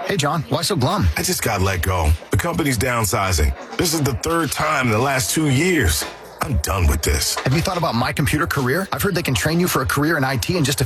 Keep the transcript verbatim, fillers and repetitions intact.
Hey, John, why so glum? I just got let go. The company's downsizing. This is the third time in the last two years. I'm done with this. Have you thought about My Computer Career? I've heard they can train you for a career in I T in just a